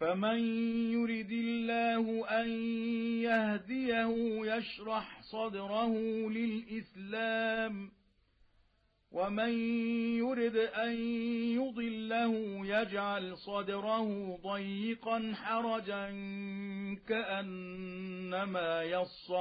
فمن يرد الله أن يهديه يشرح صدره للإسلام ومن يرد أن يضله يجعل صدره ضيقا حرجا كأنما يصعد